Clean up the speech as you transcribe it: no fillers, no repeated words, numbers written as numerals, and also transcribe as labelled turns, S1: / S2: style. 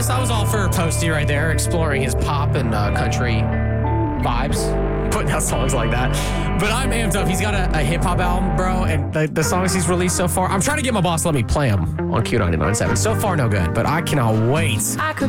S1: honest, I was all for Posty right there, exploring his pop and country vibes, putting out songs like that. But I'm amped up. He's got a hip-hop album, bro, and the songs he's released so far, I'm trying to get my boss to let me play them on Q99.7. So far, no good, but I cannot wait.
S2: I could